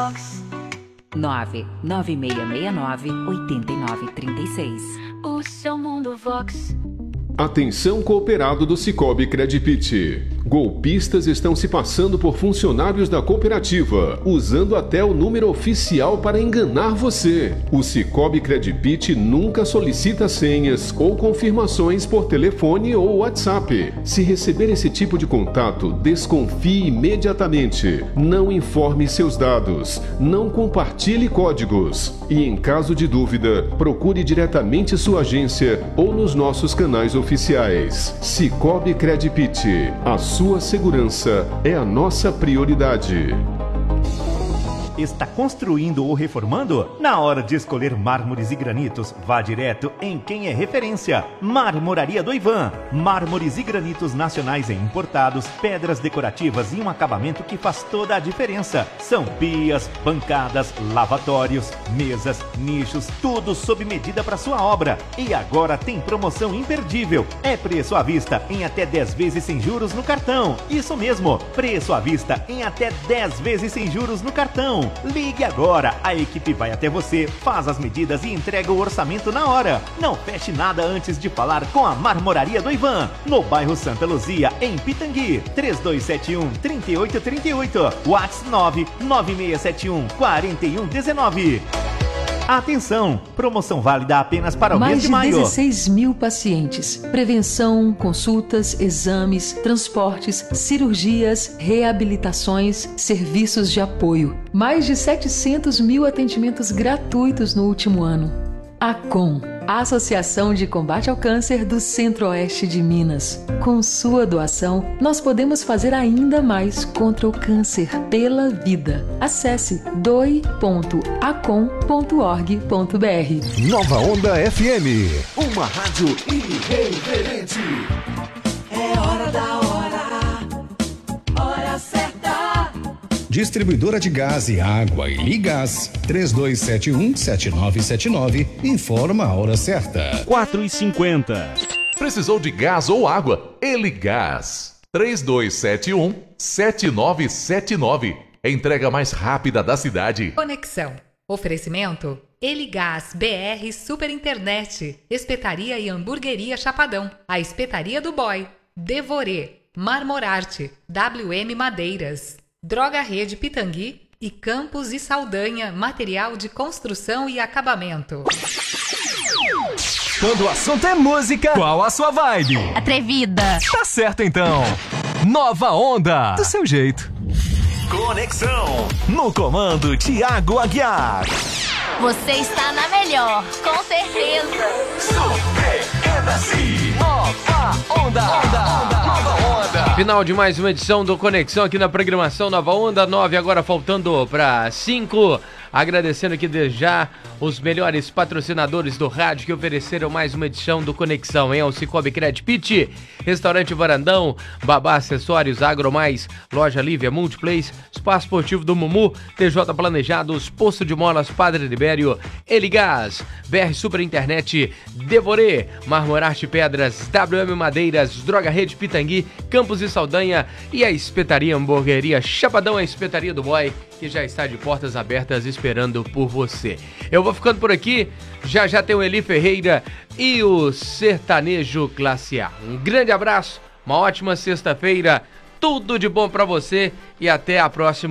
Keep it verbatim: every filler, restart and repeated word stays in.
Vox. nove nove seis seis nove oito nove três seis. O seu Mundo Vox. Atenção cooperado do Sicoob Credipit. Golpistas estão se passando por funcionários da cooperativa, usando até o número oficial para enganar você. O Sicoob Credipit nunca solicita senhas ou confirmações por telefone ou WhatsApp. Se receber esse tipo de contato, desconfie imediatamente. Não informe seus dados. Não compartilhe códigos. E em caso de dúvida, procure diretamente sua agência ou nos nossos canais oficiais. Sicoob Credipit. A sua segurança é a nossa prioridade. Está construindo ou reformando? Na hora de escolher mármores e granitos, vá direto em quem é referência. Marmoraria do Ivan. Mármores e granitos nacionais e importados, pedras decorativas e um acabamento que faz toda a diferença. São pias, bancadas, lavatórios, mesas, nichos, tudo sob medida para sua obra. E agora tem promoção imperdível. É preço à vista em até dez vezes sem juros no cartão. Isso mesmo, preço à vista em até dez vezes sem juros no cartão. Ligue agora, a equipe vai até você, faz as medidas e entrega o orçamento na hora. Não feche nada antes de falar com a Marmoraria do Ivan, no bairro Santa Luzia, em Pitangui. três dois sete um, três oito três oito, WhatsApp nove nove seis sete um, quatro um um nove. Atenção! Promoção válida apenas para o mês de maio. Mais de dezesseis mil pacientes. Prevenção, consultas, exames, transportes, cirurgias, reabilitações, serviços de apoio. Mais de setecentos mil atendimentos gratuitos no último ano. ACOM, a Associação de Combate ao Câncer do Centro-Oeste de Minas. Com sua doação, nós podemos fazer ainda mais contra o câncer pela vida. Acesse doe ponto acom ponto org ponto br. Nova Onda F M, uma rádio irreverente. É hora da hora, hora certa. Distribuidora de gás e água e Ligás, três dois sete um, sete nove sete nove, informa a hora certa. quatro e cinquenta. Precisou de gás ou água? Eligás, três dois sete um, sete nove sete nove. Entrega mais rápida da cidade. Conexão. Oferecimento Eligás B R Super Internet, Espetaria e Hamburgueria Chapadão, a Espetaria do Boy, Devorê, Marmorarte, W M Madeiras, Droga Rede Pitangui e Campos e Saldanha, material de construção e acabamento. Quando o assunto é música, qual a sua vibe? Atrevida. Tá certo então. Nova Onda, do seu jeito. Conexão, no comando Thiago Aguiar. Você está na melhor, com certeza. Surpreenda-se. Nova Onda. Onda. Onda. Nova Onda. Final de mais uma edição do Conexão aqui na programação Nova Onda, nove agora faltando para cinco. Agradecendo aqui desde já os melhores patrocinadores do rádio que ofereceram mais uma edição do Conexão, hein? O Sicoob Credipit, Restaurante Varandão, Babá Acessórios, Agromais, Loja Lívia, Multiplays, Espaço Esportivo do Mumu, T J Planejados, Poço de Molas, Padre Libério, Eligás, B R Super Internet, Devorê, Marmorarte Pedras, W M Madeiras, Droga Rede Pitangui, Campos e Saldanha e a Espetaria Hamburgueria Chapadão, a Espetaria do Boy, que já está de portas abertas esperando por você. Eu vou ficando por aqui, já já tem o Eli Ferreira e o Sertanejo Classe A. Um grande abraço, uma ótima sexta-feira, tudo de bom pra você e até a próxima.